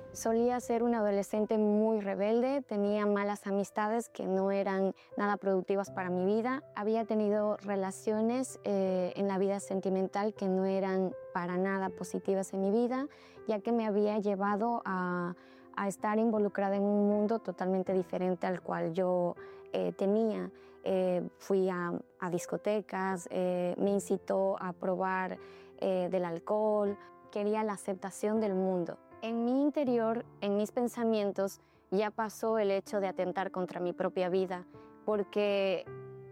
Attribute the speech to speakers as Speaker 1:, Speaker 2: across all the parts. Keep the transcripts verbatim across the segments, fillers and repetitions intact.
Speaker 1: Solía ser una adolescente muy rebelde, tenía malas amistades que no eran nada productivas para mi vida. Había tenido relaciones eh, en la vida sentimental que no eran para nada positivas en mi vida, ya que me había llevado a, a estar involucrada en un mundo totalmente diferente al cual yo eh, tenía. Eh, fui a, a discotecas, eh, me incitó a probar eh, del alcohol, quería la aceptación del mundo. En mi interior, en mis pensamientos, ya pasó el hecho de atentar contra mi propia vida, porque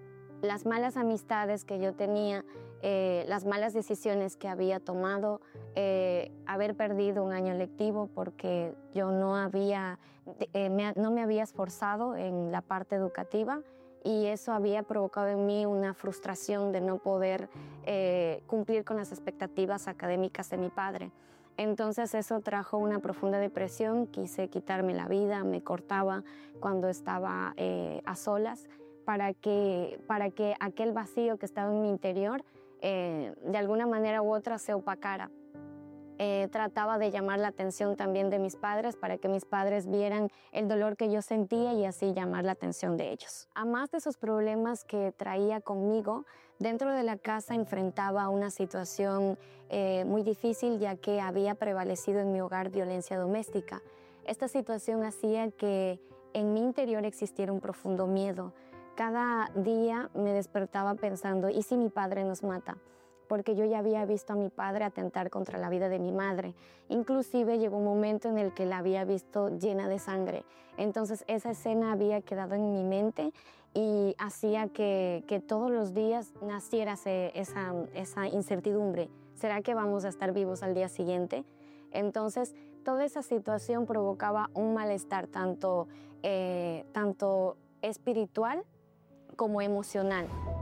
Speaker 1: las malas amistades que yo tenía, eh, las malas decisiones que había tomado, eh, haber perdido un año lectivo porque yo no, había, eh, me, no me había esforzado en la parte educativa, y eso había provocado en mí una frustración de no poder eh, cumplir con las expectativas académicas de mi padre. Entonces eso trajo una profunda depresión, quise quitarme la vida, me cortaba cuando estaba eh, a solas para que, para que aquel vacío que estaba en mi interior eh, de alguna manera u otra se opacara. Eh, trataba de llamar la atención también de mis padres para que mis padres vieran el dolor que yo sentía y así llamar la atención de ellos. A más de esos problemas que traía conmigo, dentro de la casa enfrentaba una situación eh, muy difícil, ya que había prevalecido en mi hogar violencia doméstica. Esta situación hacía que en mi interior existiera un profundo miedo. Cada día me despertaba pensando, ¿y si mi padre nos mata? Porque yo ya había visto a mi padre atentar contra la vida de mi madre. Inclusive llegó un momento en el que la había visto llena de sangre. Entonces esa escena había quedado en mi mente y hacía que, que todos los días naciera esa, esa incertidumbre. ¿Será que vamos a estar vivos al día siguiente? Entonces toda esa situación provocaba un malestar tanto, eh, tanto espiritual como emocional.